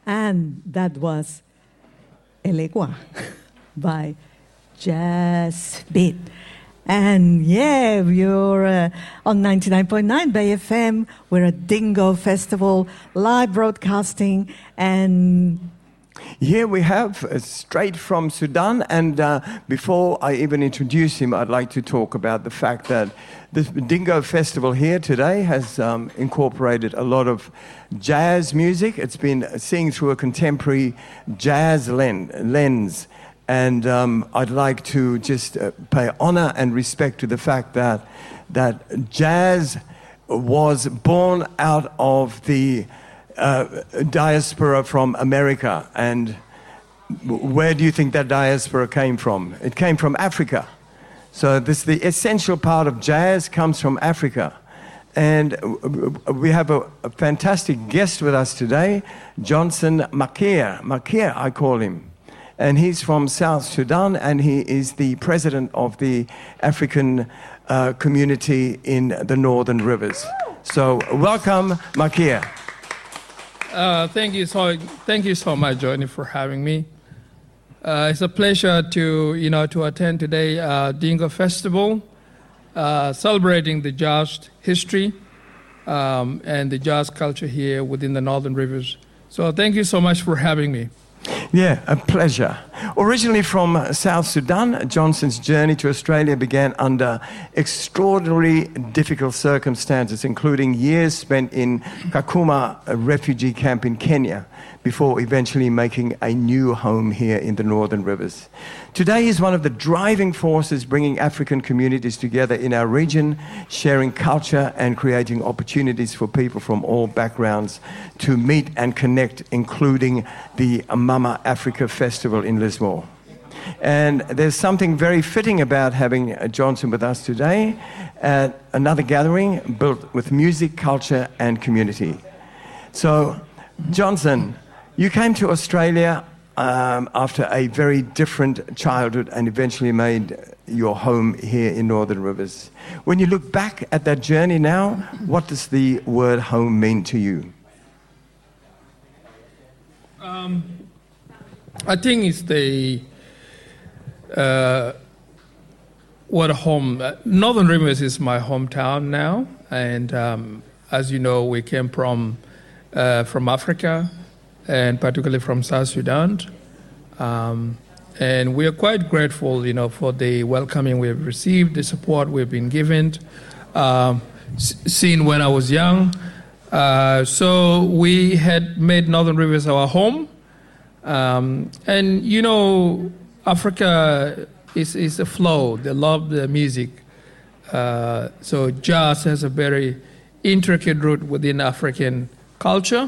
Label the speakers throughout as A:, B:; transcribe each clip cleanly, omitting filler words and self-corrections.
A: And that was Elegua by Jazz Beat. And yeah, you're on 99.9 Bay FM. We're at Dingo Festival, live broadcasting. And
B: here we have straight from Sudan. And before I even introduce him, I'd like to talk about the fact that the Dingo Festival here today has incorporated a lot of jazz music. It's been seen through a contemporary jazz lens. And I'd like to just pay honor and respect to the fact that jazz was born out of the diaspora from America. And where do you think that diaspora came from? It came from Africa. So the essential part of jazz comes from Africa. And we have a fantastic guest with us today, Johnson Makir. Makir, I call him. And he's from South Sudan, and he is the president of the African community in the Northern Rivers. So welcome, Makir.
C: Thank you so much, Johnny, for having me. It's a pleasure to attend today Dingo Festival, celebrating the jazz history and the jazz culture here within the Northern Rivers. So thank you so much for having me.
B: Yeah, a pleasure. Originally from South Sudan, Johnson's journey to Australia began under extraordinarily difficult circumstances, including years spent in Kakuma, a refugee camp in Kenya, before eventually making a new home here in the Northern Rivers. Today is one of the driving forces bringing African communities together in our region, sharing culture and creating opportunities for people from all backgrounds to meet and connect, including the Mama Africa Festival in Lismore. And there's something very fitting about having Johnson with us today at another gathering built with music, culture, and community. So, Johnson, you came to Australia after a very different childhood and eventually made your home here in Northern Rivers. When you look back at that journey now, what does the word home mean to you?
C: I think it's the word home. Northern Rivers is my hometown now, and as you know, we came from Africa, and particularly from South Sudan. And we are quite grateful, for the welcoming we have received, the support we've been given, seen when I was young. So we had made Northern Rivers our home. And, Africa is a flow. They love the music. So jazz has a very intricate root within African culture.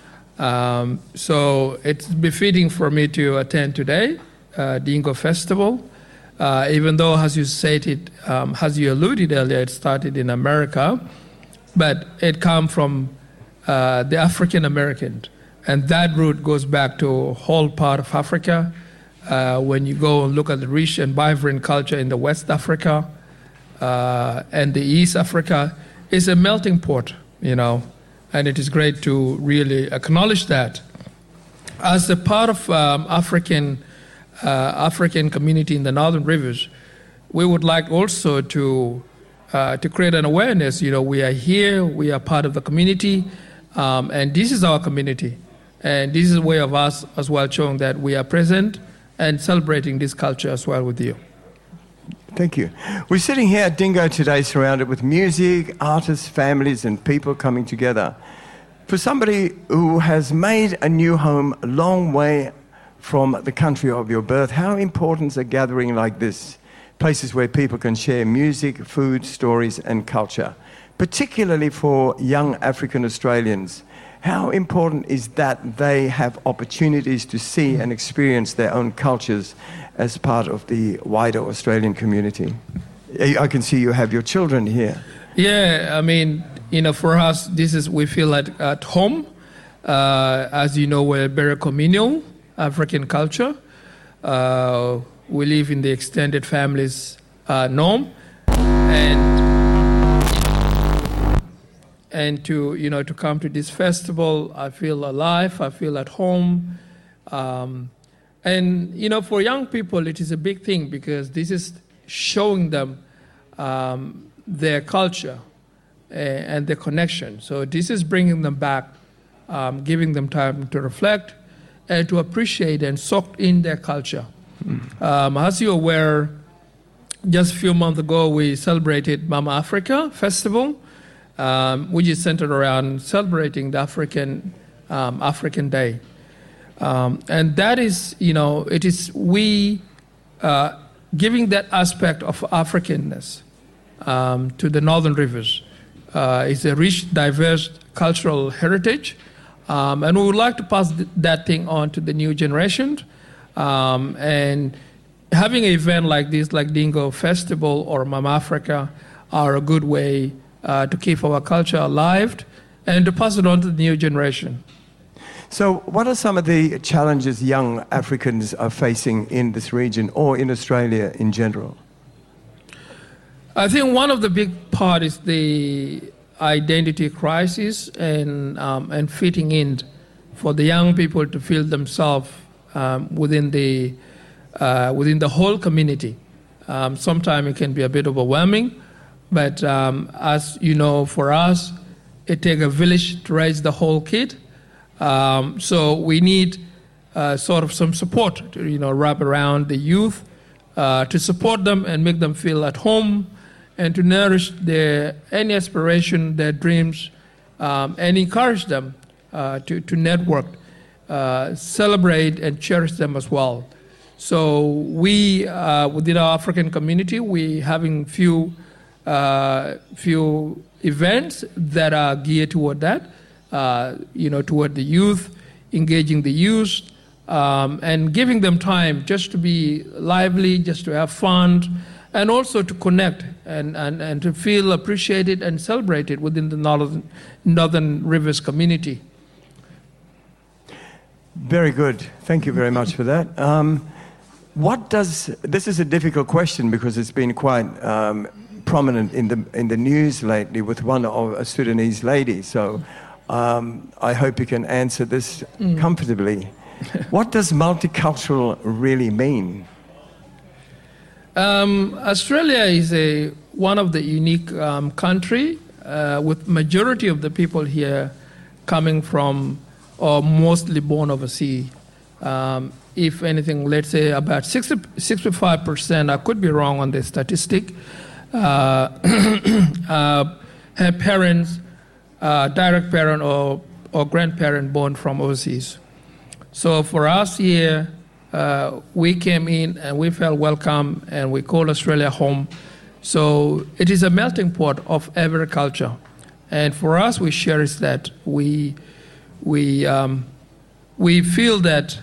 C: So it's befitting for me to attend today, Dingo Festival, even though, as you said as you alluded earlier, it started in America, but it comes from the African American, and that root goes back to a whole part of Africa. When you go and look at the rich and vibrant culture in the West Africa and the East Africa, it's a melting pot, And it is great to really acknowledge that. As a part of African community in the Northern Rivers, we would like also to create an awareness. We are here, we are part of the community, and this is our community. And this is a way of us as well showing that we are present and celebrating this culture as well with you.
B: Thank you. We're sitting here at Dingo today surrounded with music, artists, families, and people coming together. For somebody who has made a new home a long way from the country of your birth, how important is a gathering like this? Places where people can share music, food, stories, and culture. Particularly for young African Australians, how important is that they have opportunities to see and experience their own cultures as part of the wider Australian community? I can see you have your children here.
C: Yeah, for us, we feel at home. As you know, we're very communal African culture. We live in the extended families norm, and to come to this festival, I feel alive, I feel at home. And for young people, it is a big thing because this is showing them their culture and their connection. So this is bringing them back, giving them time to reflect and to appreciate and soak in their culture. As you're aware, just a few months ago, we celebrated Mama Africa Festival, which is centered around celebrating the African Day. And that is, it is we giving that aspect of Africanness to the Northern Rivers. It's a rich, diverse cultural heritage, and we would like to pass that thing on to the new generation. And having an event like this, like Dingo Festival or Mama Africa, are a good way to keep our culture alive and to pass it on to the new generation.
B: So what are some of the challenges young Africans are facing in this region or in Australia in general?
C: I think one of the big part is the identity crisis and fitting in for the young people to feel themselves within the whole community. Sometimes it can be a bit overwhelming, but as you know, for us, it takes a village to raise the whole kid. So we need sort of some support to wrap around the youth to support them and make them feel at home and to nourish their any aspiration, their dreams, and encourage them to network, celebrate and cherish them as well. So we within our African community, we having few events that are geared toward that. Toward the youth, engaging the youth, and giving them time just to be lively, just to have fun, and also to connect and to feel appreciated and celebrated within the Northern Rivers community.
B: Very good. Thank you very much for that. This is a difficult question because it's been quite prominent in the news lately with one of a Sudanese lady. So I hope you can answer this comfortably. What does multicultural really mean?
C: Australia is one of the unique country with majority of the people here coming from or mostly born overseas. If anything, let's say about 65%, I could be wrong on the statistic, have parents, direct parent or grandparent born from overseas. So for us here, we came in and we felt welcome and we call Australia home. So it is a melting pot of every culture. And for us, we cherish that. We feel that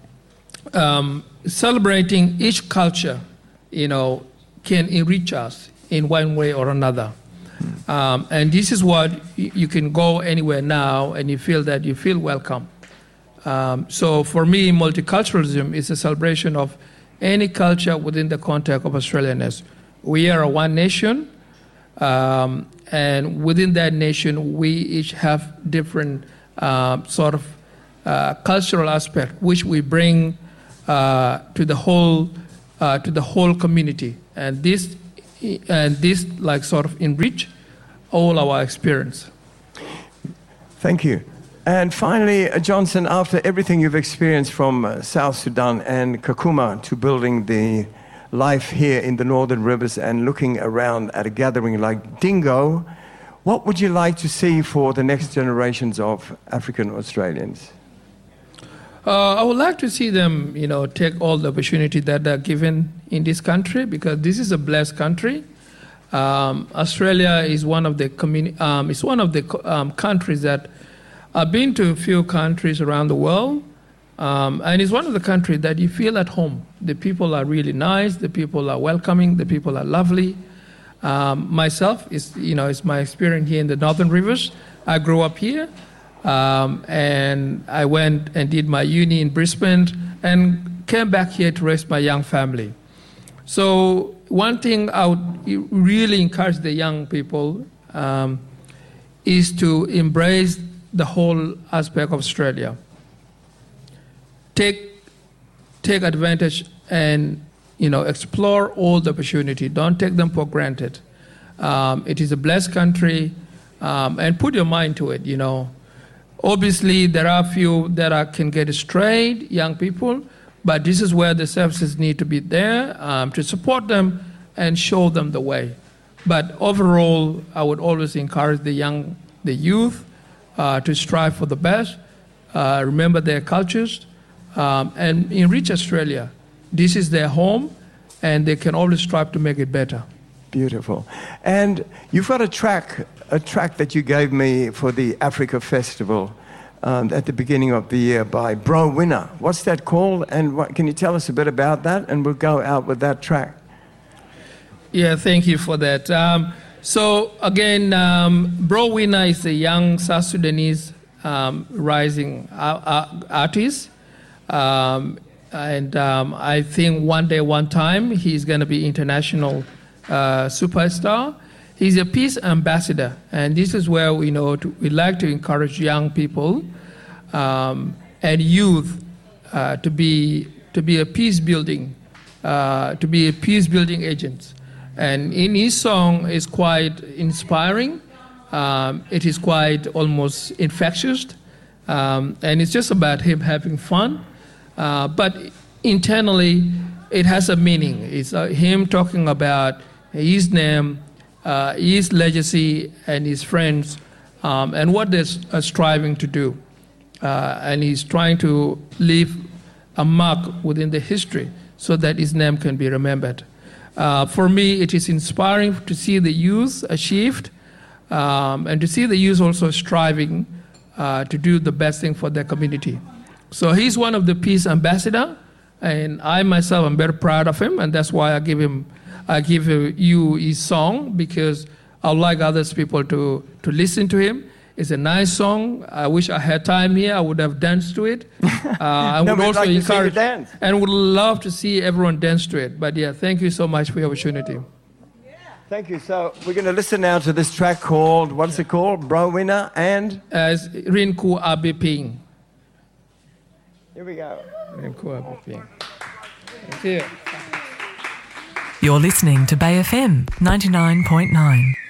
C: celebrating each culture, can enrich us in one way or another. And this is what you can go anywhere now and you feel welcome. So for me, multiculturalism is a celebration of any culture within the context of Australianness. We are a one nation, and within that nation, we each have different sort of cultural aspect, which we bring to the whole community, and this like sort of enrich all our experience.
B: Thank you. And finally, Johnson, after everything you've experienced from South Sudan and Kakuma to building the life here in the Northern Rivers and looking around at a gathering like Dingo, what would you like to see for the next generations of African Australians?
C: I would like to see them, take all the opportunity that are given in this country, because this is a blessed country. Australia is one of the countries that I've been to a few countries around the world, and it's one of the countries that you feel at home. The people are really nice. The people are welcoming. The people are lovely. Myself, it's my experience here in the Northern Rivers. I grew up here. And I went and did my uni in Brisbane and came back here to raise my young family. So one thing I would really encourage the young people is to embrace the whole aspect of Australia. Take advantage and explore all the opportunity. Don't take them for granted. It is a blessed country, and put your mind to it. Obviously, there are few that can get strayed, young people, but this is where the services need to be there to support them and show them the way. But overall, I would always encourage the youth to strive for the best, remember their cultures, and enrich Australia. This is their home, and they can always strive to make it better.
B: Beautiful. And you've got a track that you gave me for the Africa Festival at the beginning of the year by Bro Winner. What's that called? And can you tell us a bit about that? And we'll go out with that track.
C: Yeah, thank you for that. So again, Bro Winner is a young South Sudanese rising artist. And I think one day, one time, he's going to be international superstar. He's a peace ambassador, and this is where we like to encourage young people and youth to be a peace building agents. And in his song is quite inspiring. It is quite almost infectious, and it's just about him having fun. But internally, it has a meaning. It's him talking about his name, his legacy, and his friends, and what they're striving to do. And he's trying to leave a mark within the history so that his name can be remembered. For me, it is inspiring to see the youth achieved, and to see the youth also striving to do the best thing for their community. So he's one of the peace ambassador, and I myself am very proud of him, and that's why I give you his song, because I would like others people to listen to him. It's a nice song. I wish I had time here. I would have danced to it. I would also encourage and would love to see everyone dance to it. But yeah, thank you so much for the opportunity.
B: Thank you. So we're going to listen now to this track called, what's it called? Bro Winner and?
C: As Rinku Abiping.
B: Here we go.
C: Rinku Abiping. Thank you.
D: You're listening to Bay FM 99.9.